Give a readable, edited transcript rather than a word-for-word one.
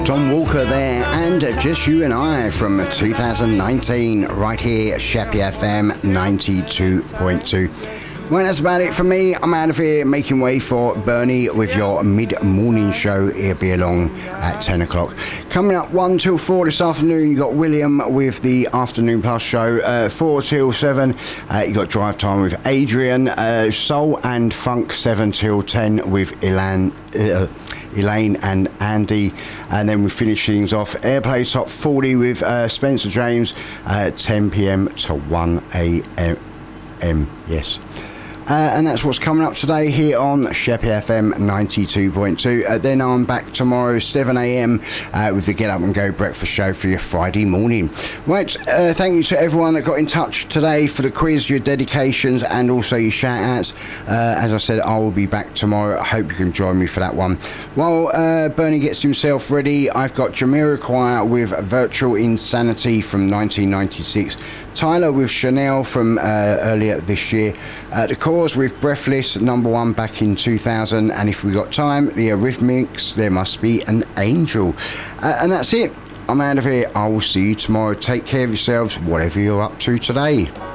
Tom Walker there, and Just You and I from 2019, right here, Sheppy FM 92.2. Well, that's about it for me. I'm out of here, making way for Bernie with your mid-morning show. He'll be along at 10 o'clock. Coming up 1 till 4 this afternoon, you got William with the Afternoon Plus show. 4 till 7, you got Drive Time with Adrian. Soul and Funk 7 till 10 with Elaine and Andy, and then we finish things off Airplay Top 40 with Spencer James, 10 p.m. to 1 a.m. Yes. And that's what's coming up today here on Sheppy FM 92.2. Then I'm back tomorrow 7 a.m. With the Get Up and Go breakfast show for your Friday morning. Right, thank you to everyone that got in touch today for the quiz, your dedications and also your shout outs. As I said, I will be back tomorrow. I hope you can join me for that one. While Bernie gets himself ready, I've got Jamiroquai with Virtual Insanity from 1996. Tyler with Chanel from earlier this year. The Cause with Breathless, number 1 back in 2000. And if we got time, the Eurythmics, There Must Be an Angel. And that's it. I'm out of here. I will see you tomorrow. Take care of yourselves, whatever you're up to today.